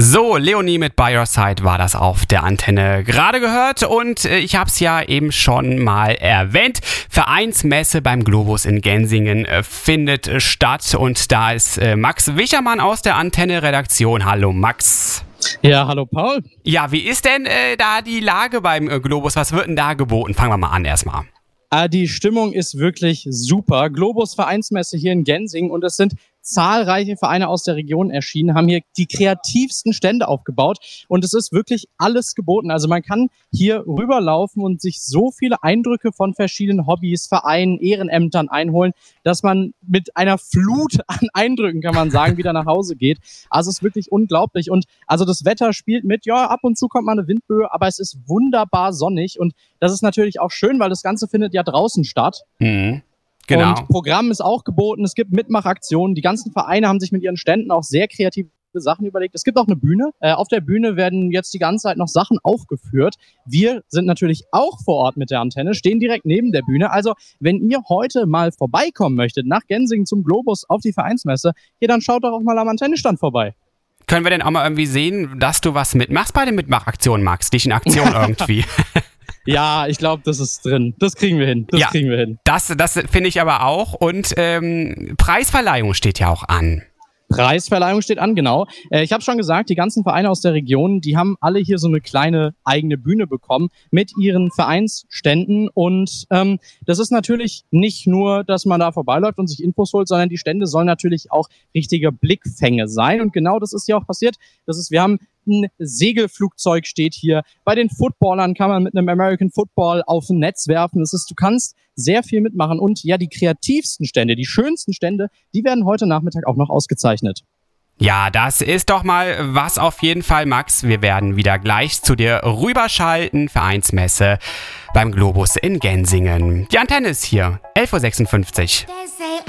So, Leonie mit By Your Side war das auf der Antenne gerade gehört und ich habe es ja eben schon mal erwähnt. Vereinsmesse beim Globus in Gensingen findet statt und da ist Max Wichermann aus der Antenne-Redaktion. Hallo Max. Ja, hallo Paul. Ja, wie ist denn da die Lage beim Globus? Was wird denn da geboten? Fangen wir mal an erstmal. Die Stimmung ist wirklich super. Globus Vereinsmesse hier in Gensingen und es sind zahlreiche Vereine aus der Region erschienen, haben hier die kreativsten Stände aufgebaut und es ist wirklich alles geboten. Also man kann hier rüberlaufen und sich so viele Eindrücke von verschiedenen Hobbys, Vereinen, Ehrenämtern einholen, dass man mit einer Flut an Eindrücken, kann man sagen, wieder nach Hause geht. Also es ist wirklich unglaublich und also das Wetter spielt mit, ja, ab und zu kommt mal eine Windböe, aber es ist wunderbar sonnig und das ist natürlich auch schön, weil das Ganze findet ja draußen statt. Mhm. Genau. Und Programm ist auch geboten, es gibt Mitmachaktionen, die ganzen Vereine haben sich mit ihren Ständen auch sehr kreative Sachen überlegt. Es gibt auch eine Bühne. Auf der Bühne werden jetzt die ganze Zeit noch Sachen aufgeführt. Wir sind natürlich auch vor Ort mit der Antenne, stehen direkt neben der Bühne. Also, wenn ihr heute mal vorbeikommen möchtet, nach Gensingen zum Globus auf die Vereinsmesse, hier dann schaut doch auch mal am Antennenstand vorbei. Können wir denn auch mal irgendwie sehen, dass du was mitmachst bei den Mitmachaktionen, Max? Dich in Aktion irgendwie? Ja, ich glaube, das ist drin. Das kriegen wir hin. Das finde ich aber auch. Und Preisverleihung steht ja auch an. Preisverleihung steht an, genau. Ich habe schon gesagt, die ganzen Vereine aus der Region, die haben alle hier so eine kleine eigene Bühne bekommen mit ihren Vereinsständen. Und das ist natürlich nicht nur, dass man da vorbeiläuft und sich Infos holt, sondern die Stände sollen natürlich auch richtige Blickfänge sein. Und genau das ist ja auch passiert. Wir haben ein Segelflugzeug steht hier. Bei den Footballern kann man mit einem American Football auf ein Netz werfen. Du kannst sehr viel mitmachen und ja, die kreativsten Stände, die schönsten Stände, die werden heute Nachmittag auch noch ausgezeichnet. Ja, das ist doch mal was auf jeden Fall, Max. Wir werden wieder gleich zu dir rüberschalten. Vereinsmesse beim Globus in Gensingen. Die Antenne ist hier, 11.56 Uhr.